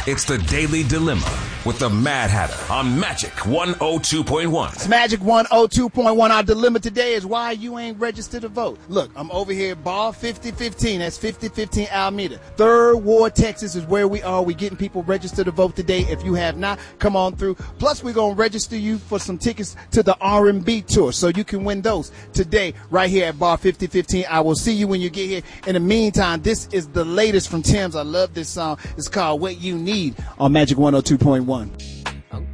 It's the Daily Dilemma with the Mad Hatter on Magic 102.1. It's Magic 102.1. Our dilemma today is why you ain't registered to vote. Look, I'm over here at Bar 5015. That's 5015 Alameda. 3rd Ward, Texas is where we are. We're getting people registered to vote today. If you have not, come on through. Plus, we're going to register you for some tickets to the R&B tour, so you can win those today right here at Bar 5015. I will see you when you get here. In the meantime, this is the latest from Tim's. I love this song. It's called What You Need on Magic 102.1.